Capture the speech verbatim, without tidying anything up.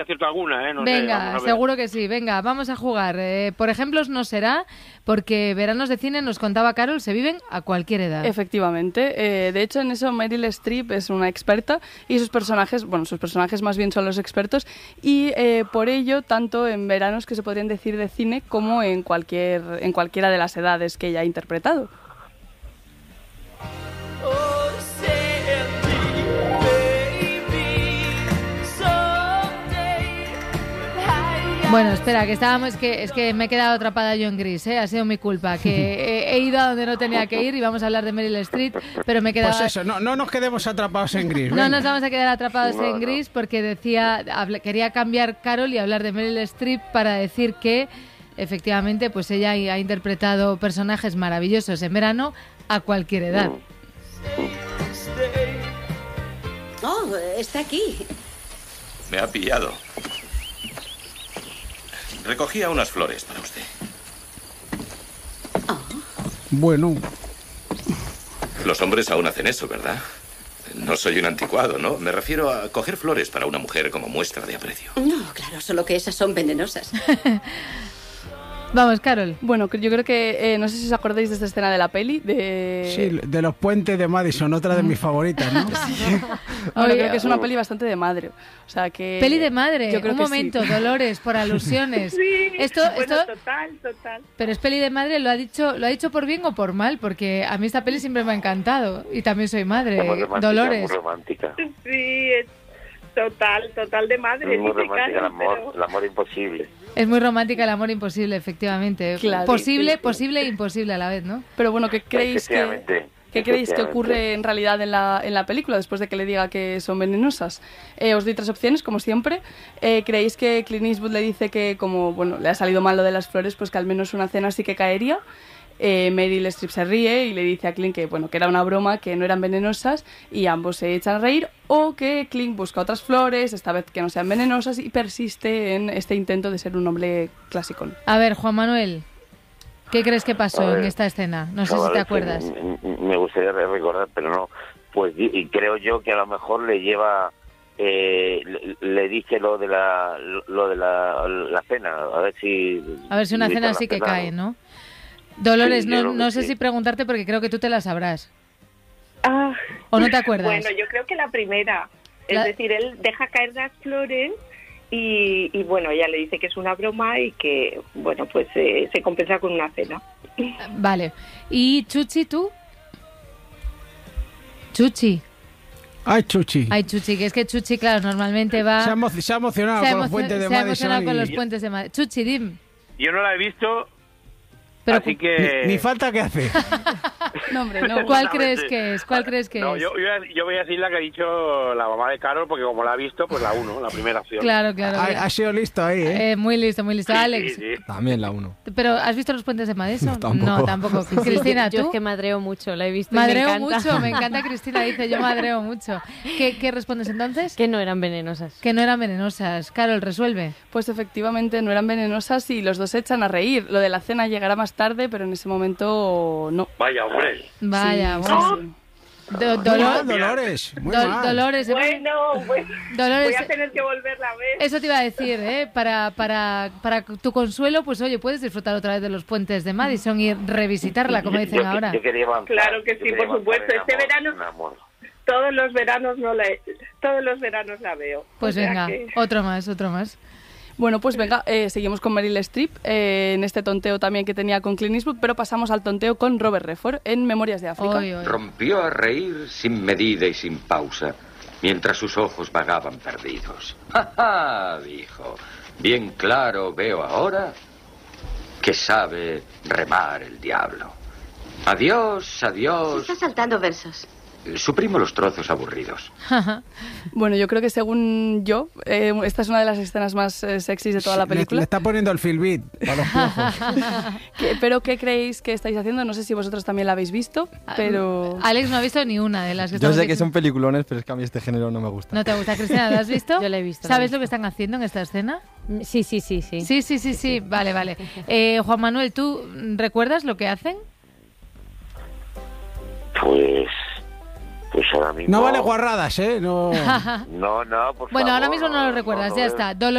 acierto alguna, ¿eh? No Venga, sé, seguro que sí. Venga, vamos a jugar. Eh, por ejemplos no será, porque Veranos de Cine, nos contaba Carol, se viven a cualquier edad. Efectivamente. Eh, de hecho, en eso Meryl Streep es una experta y sus personajes, bueno, sus personajes más bien son los expertos y eh, por ello, tanto en veranos que se podrían decir de cine como en cualquier en cualquiera de las edades que ella ha interpretado. Bueno, espera, que estábamos, que es que me he quedado atrapada yo en Gris, ¿eh? Ha sido mi culpa, que he, he ido a donde no tenía que ir y vamos a hablar de Meryl Streep, pero me he quedado... Pues eso, no, no nos quedemos atrapados en Gris. No venga. nos vamos a quedar atrapados No, en no. Gris porque decía, habla- quería cambiar Carol y hablar de Meryl Streep para decir que efectivamente pues ella ha interpretado personajes maravillosos en verano a cualquier edad. Oh, está aquí. Me ha pillado. Recogía unas flores para usted. Bueno, Los hombres aún hacen eso, ¿verdad? No soy un anticuado, ¿no? Me refiero a coger flores para una mujer como muestra de aprecio. No, claro, solo que esas son venenosas. Vamos, Carol. Bueno, yo creo que, eh, no sé si os acordáis de esta escena de la peli, de... sí, de los puentes de Madison, otra de mis favoritas, ¿no? Bueno, Oye, creo que es una peli bastante de madre. O sea, que... Peli de madre, Yo creo un que momento, sí. Dolores, por alusiones. Sí, esto, bueno, esto, total, total. pero es peli de madre, lo ha dicho, lo ha dicho por bien o por mal, porque a mí esta peli siempre me ha encantado y también soy madre, Es muy romántica, Dolores. muy romántica. Sí, es total, total de madre. Es muy dice romántica el Carol, amor, pero- el amor imposible. Es muy romántica, el amor imposible, efectivamente. Claro. Posible, Sí, sí, sí. posible e imposible a la vez, ¿no? Pero bueno, ¿qué creéis que, Efectivamente, ¿qué creéis que efectivamente. ocurre en realidad en la, en la película después de que le diga que son venenosas? Eh, os doy tres opciones, como siempre. Eh, ¿Creéis que Clint Eastwood le dice que como bueno le ha salido mal lo de las flores, pues que al menos una cena sí que caería? Eh, Meryl Streep se ríe y le dice a Clint que bueno que era una broma, que no eran venenosas y ambos se echan a reír, o que Clint busca otras flores, esta vez que no sean venenosas, y persiste en este intento de ser un hombre clásico. A ver, Juan Manuel, ¿qué crees que pasó A ver, en esta escena? No sé si Chaval, te es que acuerdas. m- m- Me gustaría recordar, pero no. Pues y y creo yo que a lo mejor le lleva, eh, le, le dice lo de la, lo de la, la cena, a ver si. A ver si una le cena invitan a sí que cenar, cae, ¿no? Dolores, Sí, yo no, creo que no sé sí. si preguntarte porque creo que tú te la sabrás. Ah, ¿O no te acuerdas? Bueno, yo creo que la primera. Es La- decir, él deja caer las flores y, y bueno, ella le dice que es una broma y que, bueno, pues eh, se compensa con una cena. Vale. ¿Y Chuchi, tú? Chuchi. Ay, Chuchi. Ay, Chuchi, que es que Chuchi, claro, normalmente va... Se ha, emo- se ha emocionado se ha con los emo- puentes de se ha Madison. emocionado con y- los puentes de Madrid. Chuchi, dim. Yo no la he visto, Pero así Ni, que... ni falta que hace. No, hombre, no. ¿Cuál Justamente. crees que es? ¿Cuál crees que No, es? yo, yo, voy a- yo voy a decir la que ha dicho la mamá de Carol, porque como la ha visto, pues la uno, la primera opción. Claro, claro. Ha, ha sido listo ahí, ¿eh? Eh, muy listo, muy listo. Sí, Alex, sí, sí. También la uno. ¿pero has visto los puentes de Madison? No, tampoco. No, tampoco. Cristina, yo, yo ¿tú? es que madreo mucho, la he visto y me Madreo encanta. mucho, me encanta Cristina, dice yo madreo mucho. ¿Qué, qué respondes entonces? Que no eran venenosas. Que no eran venenosas. Carol, resuelve. Pues efectivamente no eran venenosas y los dos se echan a reír. Lo de la cena llegará más tarde, pero en ese momento no. Vaya, hombre. Vaya, Sí, bueno. sí, sí. Do- Muy Dolor- mal, Dolores. Muy Dol- mal. Dolores, ¿eh? Bueno, bueno, Dolores, voy a tener que volverla a ver. eso te iba a decir, ¿eh? Para, para, para tu consuelo, pues oye, puedes disfrutar otra vez de los puentes de Madison y revisitarla, como Yo- dicen yo, ahora. Yo quería avanzar, Claro que yo sí, quería por avanzar supuesto. en Este amor, verano- en amor. Todos los veranos no la he- todos los veranos la veo. Pues O sea venga, que- otro más, otro más. Bueno, pues venga, eh, seguimos con Meryl Streep, eh, en este tonteo también que tenía con Clint Eastwood, pero pasamos al tonteo con Robert Redford en Memorias de África. Oy, oy. Rompió a reír sin medida y sin pausa, mientras sus ojos vagaban perdidos. ¡Ja, ja!, dijo. Bien claro veo ahora que sabe remar el diablo. Adiós, adiós. Está saltando versos. Suprimo los trozos aburridos. Bueno, yo creo que según yo, eh, esta es una de las escenas más eh, sexys de toda la Le- Le, película. está poniendo el feel beat para los piojos. Que- pero ¿qué creéis que estáis haciendo? No sé si vosotros también la habéis visto, pero... Alex no ha visto ni una de las que Yo estamos sé que diciendo. son peliculones, pero es que a mí este género no me gusta. ¿No te gusta, Cristina? ¿Lo has visto? Yo la he visto, la he ¿Sabes visto. lo que están haciendo en esta escena? Sí, sí, sí, sí. Sí, sí, sí, sí. Vale, vale. Eh, Juan Manuel, ¿tú recuerdas lo que hacen? Pues Pues ahora mismo... No vale guarradas, ¿eh? No, no, no, por Bueno, favor, ahora mismo no lo no, recuerdas, no, ya no, está.